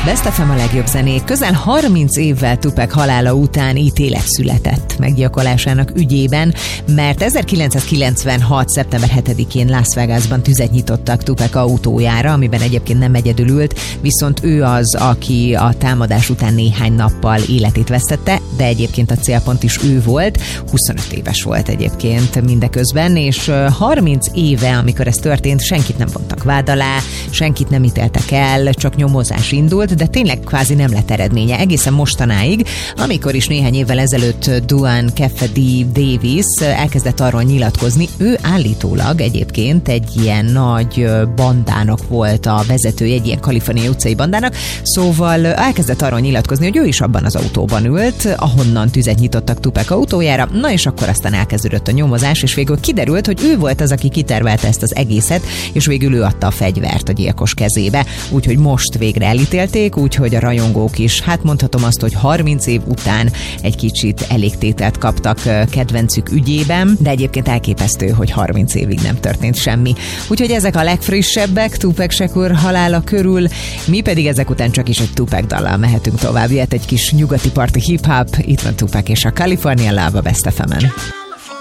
Best FM a legjobb zenék. Közel 30 évvel Tupac halála után ítélet született meggyilkolásának ügyében, mert 1996. szeptember 7-én Las Vegasban tüzet nyitottak Tupac autójára, amiben egyébként nem egyedül ült, viszont ő az, aki a támadás után néhány nappal életét vesztette, de egyébként a célpont is ő volt. 25 éves volt egyébként mindeközben, és 30 éve, amikor ez történt, senkit nem vontak vád alá, senkit nem ítéltek el, csak nyomozás indult, de tényleg kvázi nem lett eredménye egészen mostanáig, amikor is néhány évvel ezelőtt Duane Kefedi Davis elkezdett arról nyilatkozni, ő állítólag egyébként egy ilyen nagy bandának volt a vezetője, egy ilyen kaliforniai utcai bandának, szóval elkezdett arról nyilatkozni, hogy ő is abban az autóban ült, ahonnan tüzet nyitottak Tupac autójára, na és akkor aztán elkezdődött a nyomozás, és végül kiderült, hogy ő volt az, aki kitervelte ezt az egészet, és végül ő adta a fegyvert a gyilkos kezébe, úgyhogy most végre elítélték, úgyhogy a rajongók is, hát mondhatom azt, hogy 30 év után egy kicsit elégtételt kaptak kedvencük ügyében, de egyébként elképesztő, hogy 30 évig nem történt semmi. Úgyhogy ezek a legfrissebbek Tupac Shakur halála körül, mi pedig ezek után csak is egy Tupac dallal mehetünk tovább. Jöhet egy kis nyugati parti hip-hop, itt van Tupac és a California Love a Best FM-en.